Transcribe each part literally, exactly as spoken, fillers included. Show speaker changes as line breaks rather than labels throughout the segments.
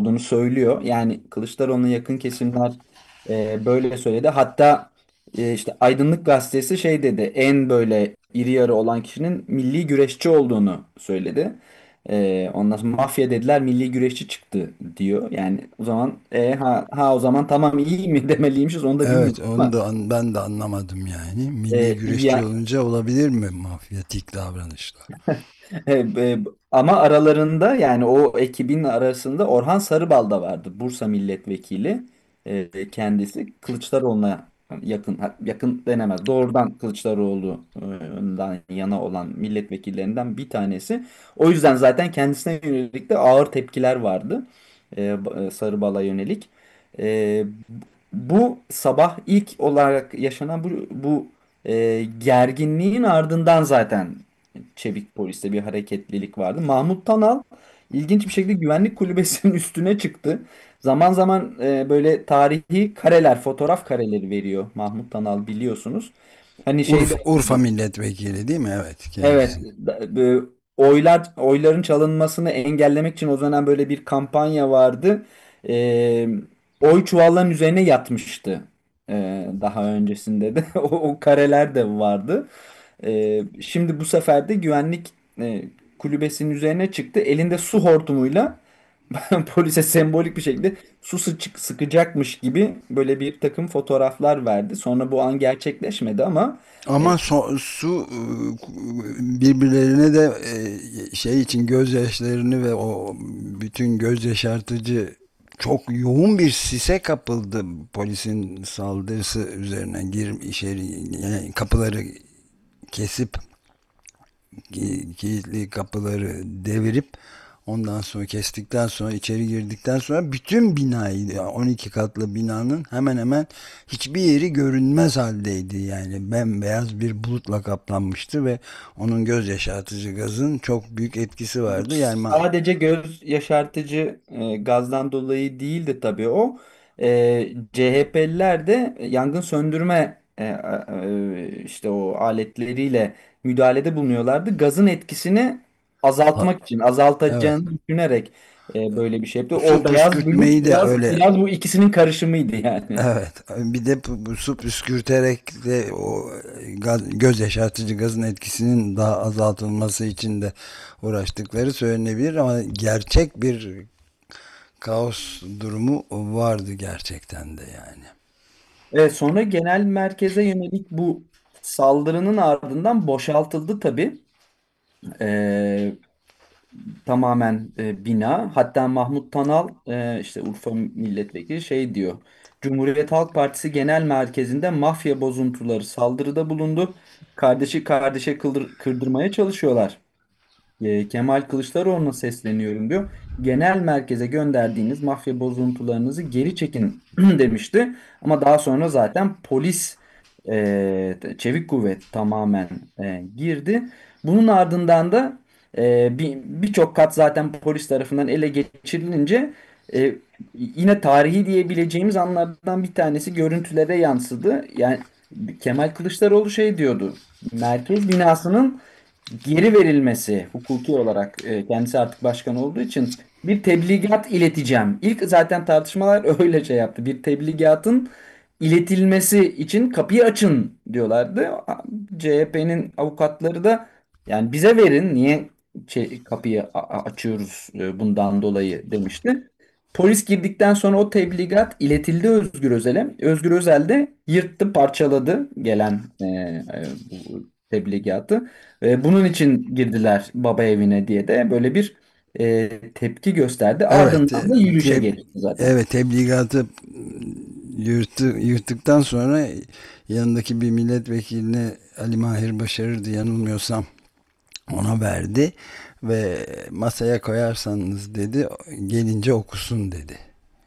olduğunu söylüyor. Yani Kılıçdaroğlu'na yakın kesimler e, böyle söyledi. Hatta e, işte Aydınlık Gazetesi şey dedi, en böyle iri yarı olan kişinin milli güreşçi olduğunu söyledi. E, ondan sonra mafya dediler, milli güreşçi çıktı diyor. Yani o zaman e, ha, ha o zaman tamam, iyi mi demeliymişiz onu da
Evet,
bilmiyorum
onu
ama
da an- ben de anlamadım yani. Milli
e,
güreşçi
ya,
olunca olabilir mi mafyatik davranışlar?
E, e, ama aralarında, yani o ekibin arasında Orhan Sarıbal da vardı. Bursa milletvekili. E, kendisi Kılıçdaroğlu'na yakın, ha, yakın denemez, doğrudan Kılıçdaroğlu'ndan yana olan milletvekillerinden bir tanesi. O yüzden zaten kendisine yönelik de ağır tepkiler vardı. E, Sarıbal'a yönelik. E, Bu sabah ilk olarak yaşanan bu, bu e, gerginliğin ardından zaten Çevik Polis'te bir hareketlilik vardı. Mahmut Tanal ilginç bir şekilde güvenlik kulübesinin üstüne çıktı. Zaman zaman e, böyle tarihi kareler, fotoğraf kareleri veriyor Mahmut Tanal, biliyorsunuz. Hani şey
Urfa,
de,
Urfa milletvekili değil mi? Evet,
evet,
kendisi.
da- e, oylar oyların çalınmasını engellemek için o zaman böyle bir kampanya vardı. E, Oy çuvalların üzerine yatmıştı. E, daha öncesinde de o, o kareler de vardı. E, şimdi bu sefer de güvenlik e, kulübesinin üzerine çıktı. Elinde su hortumuyla polise sembolik bir şekilde su sıçık sıkacakmış gibi böyle bir takım fotoğraflar verdi. Sonra bu an gerçekleşmedi ama e,
Ama so- su e, birbirlerine de e, şey için gözyaşlarını ve o bütün göz yaşartıcı çok yoğun bir sise kapıldı polisin saldırısı üzerine gir içeri, yani kapıları kesip ki- kilitli kapıları devirip ondan sonra kestikten sonra içeri girdikten sonra bütün binayı, yani on iki katlı binanın hemen hemen hiçbir yeri görünmez haldeydi. Yani bembeyaz bir bulutla kaplanmıştı ve onun göz yaşartıcı gazın çok büyük etkisi vardı. Yani ma-
sadece göz yaşartıcı e, gazdan dolayı değildi tabii o. E, C H P'liler de yangın söndürme e, e, işte o aletleriyle müdahalede bulunuyorlardı. Gazın etkisini
ha-
azaltmak için,
evet,
azaltacağını düşünerek e, böyle bir şey yaptı.
su
O beyaz bulut
püskürtmeyi de
biraz
öyle.
biraz bu ikisinin karışımıydı yani.
Evet, bir de bu, bu su püskürterek de o gaz, göz yaşartıcı gazın etkisinin daha azaltılması için de uğraştıkları söylenebilir ama gerçek bir kaos durumu vardı gerçekten de yani.
Evet, sonra genel merkeze yönelik bu saldırının ardından boşaltıldı tabii. E, Tamamen e, bina. Hatta Mahmut Tanal, e, işte Urfa milletvekili, şey diyor. Cumhuriyet Halk Partisi Genel Merkezi'nde mafya bozuntuları saldırıda bulundu. Kardeşi kardeşe kıldır- kırdırmaya çalışıyorlar. E, Kemal Kılıçdaroğlu'na sesleniyorum diyor. Genel merkeze gönderdiğiniz mafya bozuntularınızı geri çekin demişti. Ama daha sonra zaten polis, e, çevik kuvvet tamamen e, girdi. Bunun ardından da e, bir birçok kat zaten polis tarafından ele geçirilince e, yine tarihi diyebileceğimiz anlardan bir tanesi görüntülere yansıdı. Yani Kemal Kılıçdaroğlu şey diyordu. Merkez binasının geri verilmesi hukuki olarak, e, kendisi artık başkan olduğu için bir tebligat ileteceğim. İlk zaten tartışmalar öyle şey yaptı. Bir tebligatın iletilmesi için kapıyı açın diyorlardı. C H P'nin avukatları da yani bize verin, niye şey- kapıyı a- a- açıyoruz e, bundan dolayı demişti. Polis girdikten sonra o tebligat iletildi Özgür Özel'e. Özgür Özel de yırttı, parçaladı gelen e, e, bu tebligatı. E, bunun için girdiler baba evine diye de böyle bir e, tepki gösterdi.
Evet, e,
Ardından da yürüyüşe
te-
geçti zaten.
evet, tebligatı yırttı, yırttıktan sonra yanındaki bir milletvekiline, Ali Mahir Başarır'dı yanılmıyorsam, ona verdi ve masaya koyarsanız dedi, gelince okusun dedi.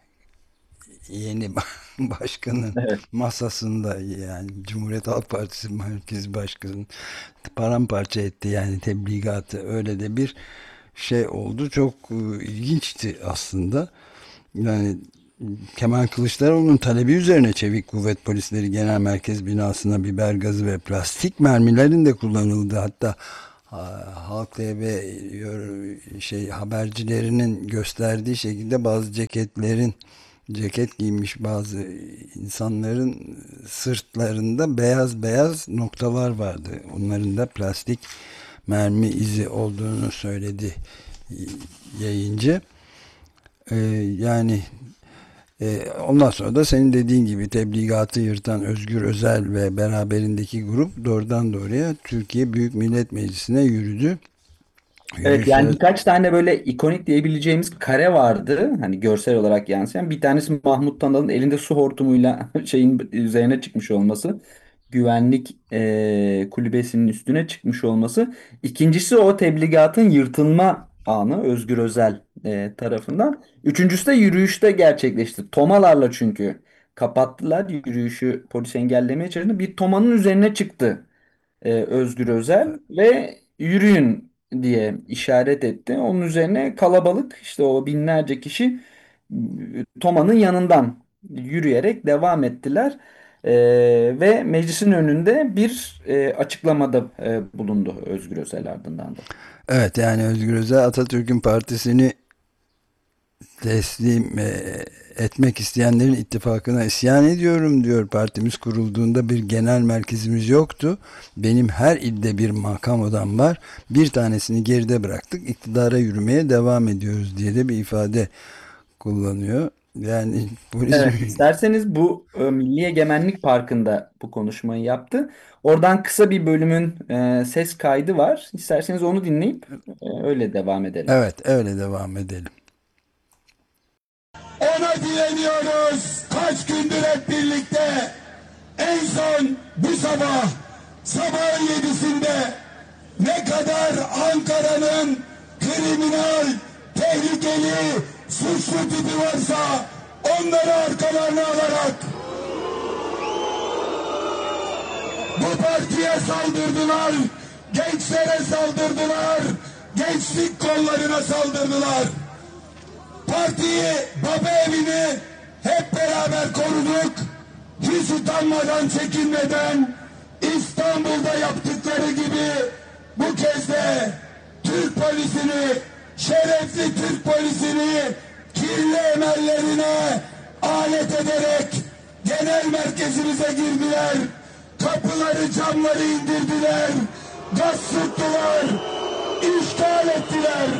Yeni başkanın
Evet.
masasında, yani Cumhuriyet Halk Partisi Merkez Başkanı paramparça etti yani tebligatı, öyle de bir şey oldu. Çok e, ilginçti aslında. Yani Kemal Kılıçdaroğlu'nun talebi üzerine Çevik Kuvvet Polisleri Genel Merkez binasına biber gazı ve plastik mermilerin de kullanıldı. Hatta Halk T V şey habercilerinin gösterdiği şekilde bazı ceketlerin ceket giymiş bazı insanların sırtlarında beyaz beyaz noktalar vardı. Onların da plastik mermi izi olduğunu söyledi yayıncı. Ee, yani e, ondan sonra da senin dediğin gibi tebligatı yırtan Özgür Özel ve beraberindeki grup doğrudan doğruya Türkiye Büyük Millet Meclisi'ne yürüdü.
Evet, yani
Yürüyüşe
birkaç tane böyle ikonik diyebileceğimiz kare vardı. Hani görsel olarak yansıyan. Bir tanesi Mahmut Tanal'ın elinde su hortumuyla şeyin üzerine çıkmış olması. Güvenlik e, kulübesinin üstüne çıkmış olması. İkincisi o tebligatın yırtılma anı Özgür Özel e, tarafından. Üçüncüsü de yürüyüşte gerçekleşti. Tomalarla çünkü kapattılar yürüyüşü, polis engellemeye çalıştı. Bir tomanın üzerine çıktı e, Özgür Özel ve yürüyün diye işaret etti. Onun üzerine kalabalık işte o binlerce kişi e, Toma'nın yanından yürüyerek devam ettiler. E, ve meclisin önünde bir e, açıklamada e, bulundu Özgür Özel ardından da.
evet, yani Özgür Özel Atatürk'ün partisini teslim e, etmek isteyenlerin ittifakına isyan ediyorum diyor. Partimiz kurulduğunda bir genel merkezimiz yoktu. Benim her ilde bir makam odam var. Bir tanesini geride bıraktık. İktidara yürümeye devam ediyoruz diye de bir ifade kullanıyor. Yani polis
Evet, isterseniz bu e, Milli Egemenlik Parkı'nda bu konuşmayı yaptı. Oradan kısa bir bölümün e, ses kaydı var. İsterseniz onu dinleyip e, öyle devam edelim.
evet, öyle devam edelim.
Ona dileniyoruz. Kaç gündür hep birlikte. En son bu sabah, sabahın yedisinde ne kadar Ankara'nın kriminal, tehlikeli, suçlu tipi varsa onları arkalarına alarak bu partiye saldırdılar, gençlere saldırdılar, gençlik kollarına saldırdılar. Partiyi, baba evini hep beraber koruduk. Hiç utanmadan, çekinmeden İstanbul'da yaptıkları gibi bu kez de Türk polisini, şerefli Türk polisini kirli emellerine alet ederek genel merkezimize girdiler. Kapıları, camları indirdiler. Gaz sıktılar. İşgal ettiler.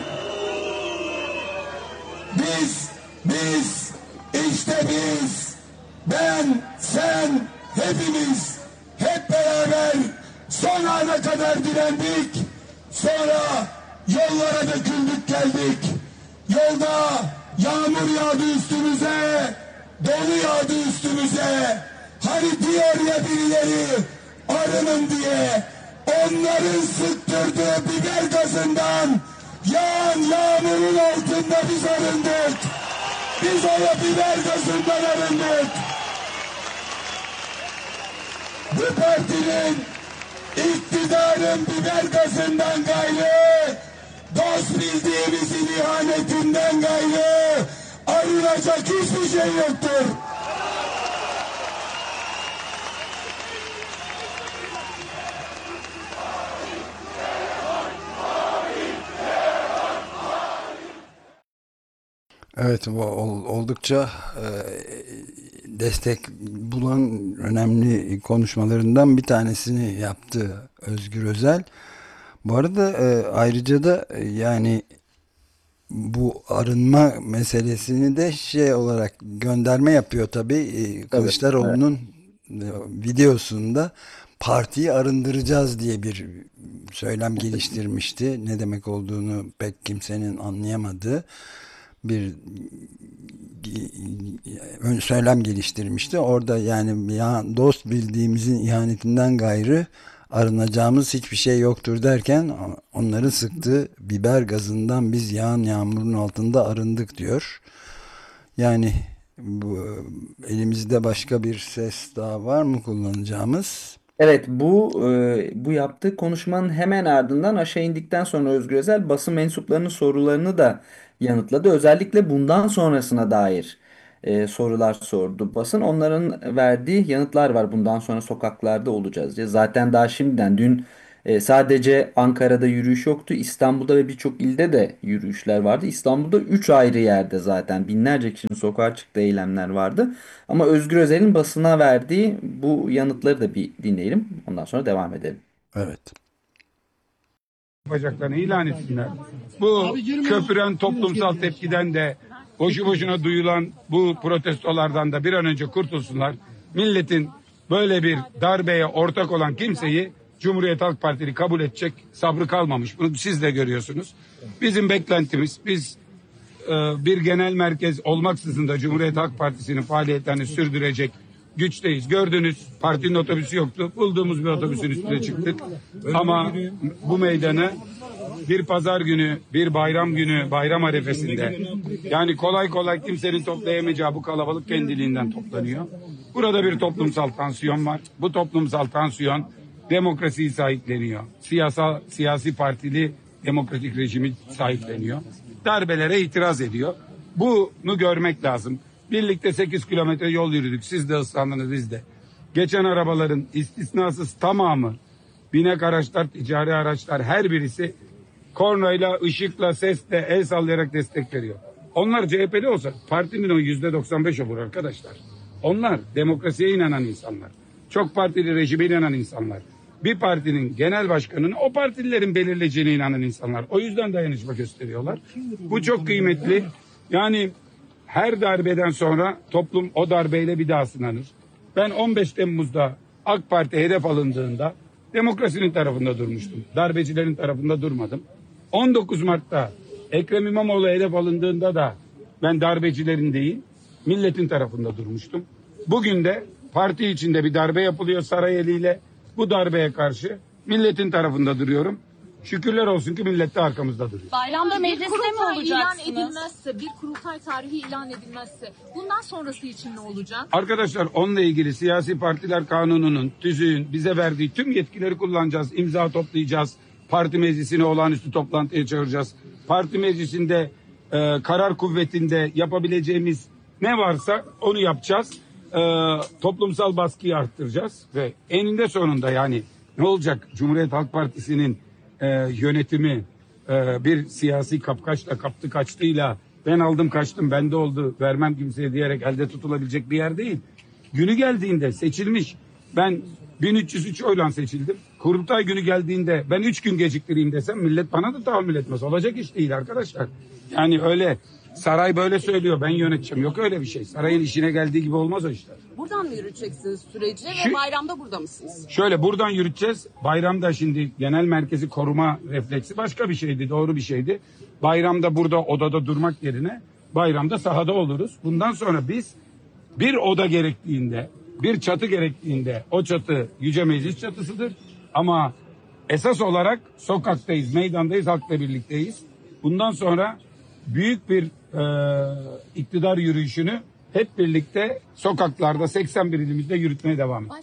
Biz, biz, işte biz, ben, sen, hepimiz, hep beraber son ana kadar direndik. Sonra yollara döküldük geldik. Yolda yağmur yağdı üstümüze, dolu yağdı üstümüze. Hani diyor ya birileri arının diye, onların sıktırdığı biber gazından yağan yağmurun altında biz arındık. Biz o biber gazından arındık. Bu partinin iktidarın biber gazından gayrı, dost bildiğimizin ihanetinden gayrı arınacak hiçbir şey yoktur.
Evet, bu ol- oldukça e, destek bulan önemli konuşmalarından bir tanesini yaptı Özgür Özel. Bu arada e, ayrıca da e, yani bu arınma meselesini de şey olarak gönderme yapıyor tabii. E,
Tabii. Evet.
Kılıçdaroğlu'nun e, videosunda partiyi arındıracağız diye bir söylem geliştirmişti. Ne demek olduğunu pek kimsenin anlayamadığı bir ön söylem geliştirmişti. Orada yani ya dost bildiğimizin ihanetinden gayrı arınacağımız hiçbir şey yoktur derken onların sıktığı biber gazından biz yağan yağmurun altında arındık diyor. Yani bu, elimizde başka bir ses daha var mı kullanacağımız?
Evet, bu e, bu yaptığı konuşmanın hemen ardından aşağı indikten sonra Özgür Özel basın mensuplarının sorularını da yanıtladı. Özellikle bundan sonrasına dair e, sorular sordu basın. Onların verdiği yanıtlar var. Bundan sonra sokaklarda olacağız diye. Zaten daha şimdiden dün E, sadece Ankara'da yürüyüş yoktu. İstanbul'da ve birçok ilde de yürüyüşler vardı. İstanbul'da üç ayrı yerde zaten binlerce kişinin sokağa çıktığı eylemler vardı. Ama Özgür Özel'in basına verdiği bu yanıtları da bir dinleyelim. Ondan sonra devam edelim.
Evet.
Yapacaklarını ilan etsinler. Bu köpüren toplumsal tepkiden de boşu boşuna duyulan bu protestolardan da bir an önce kurtulsunlar. Milletin böyle bir darbeye ortak olan kimseyi Cumhuriyet Halk Partili kabul edecek sabrı kalmamış. Bunu siz de görüyorsunuz. Bizim beklentimiz, biz e, bir genel merkez olmaksızın da Cumhuriyet Halk Partisi'nin faaliyetlerini sürdürecek güçteyiz. Gördünüz, partinin otobüsü yoktu. Bulduğumuz bir otobüsün üstüne çıktık. Ama bu meydanı bir pazar günü, bir bayram günü, bayram arifesinde, yani kolay kolay kimsenin toplayamayacağı bu kalabalık kendiliğinden toplanıyor. Burada bir toplumsal tansiyon var. Bu toplumsal tansiyon demokrasiyi sahipleniyor. Siyasal, siyasi partili demokratik rejimi sahipleniyor. Darbelere itiraz ediyor. Bunu görmek lazım. Birlikte sekiz kilometre yol yürüdük. Siz de ıslandınız, biz de. Geçen arabaların istisnasız tamamı, binek araçlar, ticari araçlar, her birisi kornayla, ışıkla, sesle, el sallayarak destek veriyor. Onlar C H P'li olsa partinin o yüzde doksan beş olur arkadaşlar. Onlar demokrasiye inanan insanlar. Çok partili rejime inanan insanlar. Bir partinin genel başkanını o partililerin belirleyeceğine inanan insanlar. O yüzden dayanışma gösteriyorlar. Bu çok kıymetli. Yani her darbeden sonra toplum o darbeyle bir daha sınanır. Ben on beş Temmuz'da AK Parti hedef alındığında demokrasinin tarafında durmuştum. Darbecilerin tarafında durmadım. on dokuz Mart'ta Ekrem İmamoğlu hedef alındığında da ben darbecilerin değil, milletin tarafında durmuştum. Bugün de parti içinde bir darbe yapılıyor saray eliyle. Bu darbeye karşı milletin tarafında duruyorum. Şükürler olsun ki millet de arkamızda duruyor.
Bayramda
Bir
mecliste mi
kurultay ilan
olacaksınız?
edilmezse, bir kurultay tarihi ilan edilmezse bundan sonrası için ne olacak?
Arkadaşlar onunla ilgili siyasi partiler kanununun, tüzüğün bize verdiği tüm yetkileri kullanacağız. İmza toplayacağız. Parti meclisini olağanüstü toplantıya çağıracağız. Parti meclisinde e, karar kuvvetinde yapabileceğimiz ne varsa onu yapacağız. E, toplumsal baskıyı arttıracağız ve eninde sonunda yani ne olacak? Cumhuriyet Halk Partisi'nin e, yönetimi e, bir siyasi kapkaçla kaptı kaçtıyla ben aldım kaçtım bende oldu vermem kimseye diyerek elde tutulabilecek bir yer değil. Günü geldiğinde seçilmiş ben bin üç yüz üç oyla seçildim. Kurultay günü geldiğinde ben üç gün geciktireyim desem millet bana da tahammül etmez. Olacak iş değil arkadaşlar. Yani öyle saray böyle söylüyor ben yöneteceğim. Yok öyle bir şey. Sarayın işine geldiği gibi olmaz o işler.
Buradan mı yürüteceksiniz süreci
Şu-
ve bayramda burada mısınız?
Şöyle buradan yürüteceğiz. Bayramda şimdi genel merkezi koruma refleksi başka bir şeydi, doğru bir şeydi. Bayramda burada odada durmak yerine bayramda sahada oluruz. Bundan sonra biz bir oda gerektiğinde, bir çatı gerektiğinde o çatı Yüce Meclis çatısıdır. Ama esas olarak sokaktayız, meydandayız, halkla birlikteyiz. Bundan sonra büyük bir e, iktidar yürüyüşünü hep birlikte sokaklarda seksen bir ilimizde yürütmeye devam edeceğiz.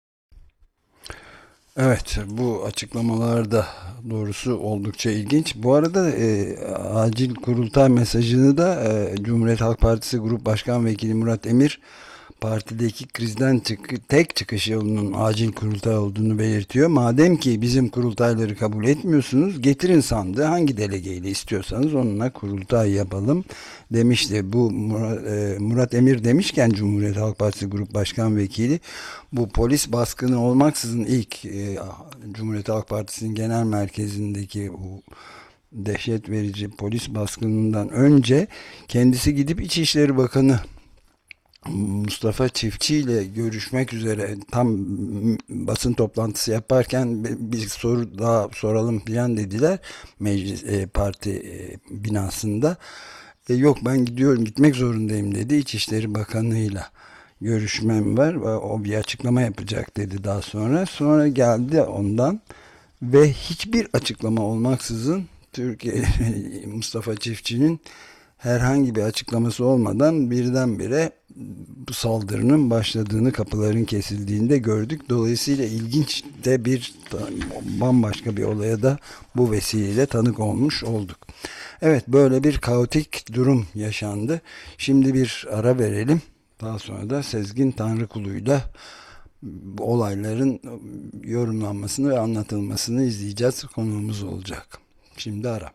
Evet, bu açıklamalar da doğrusu oldukça ilginç. Bu arada e, acil kurultay mesajını da e, Cumhuriyet Halk Partisi Grup Başkan Vekili Murat Emir partideki krizden çık tek çıkış yolunun acil kurultay olduğunu belirtiyor. Madem ki bizim kurultayları kabul etmiyorsunuz, getirin sandığı hangi delegeyle istiyorsanız onunla kurultay yapalım demişti. Bu Murat, e, Murat Emir demişken Cumhuriyet Halk Partisi Grup Başkan Vekili bu polis baskını olmaksızın ilk e, Cumhuriyet Halk Partisi'nin genel merkezindeki o dehşet verici polis baskınından önce kendisi gidip İçişleri Bakanı Mustafa Çiftçi ile görüşmek üzere tam basın toplantısı yaparken bir soru daha soralım falan dediler meclis e, parti e, binasında. E, yok ben gidiyorum gitmek zorundayım dedi. İçişleri Bakanı'yla görüşmem var. O bir açıklama yapacak dedi daha sonra. Sonra geldi ondan ve hiçbir açıklama olmaksızın Türkiye Mustafa Çiftçi'nin herhangi bir açıklaması olmadan birdenbire bu saldırının başladığını, kapıların kesildiğinde gördük. Dolayısıyla ilginç de bir bambaşka bir olaya da bu vesileyle tanık olmuş olduk. Evet, böyle bir kaotik durum yaşandı. Şimdi bir ara verelim. Daha sonra da Sezgin Tanrıkulu'yla olayların yorumlanmasını ve anlatılmasını izleyeceğiz. Konuğumuz olacak. Şimdi ara.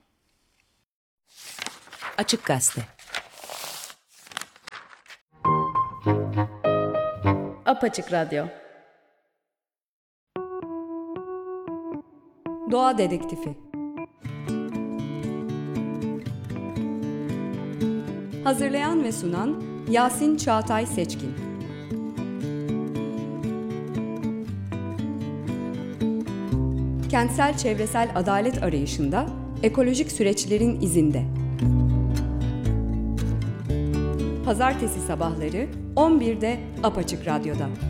Açık Gazete.
Apaçık Radyo. Doğa Dedektifi. Hazırlayan ve sunan Yasin Çağatay Seçkin. Kentsel çevresel adalet arayışında ekolojik süreçlerin izinde. Pazartesi sabahları on birde Apaçık Radyo'da.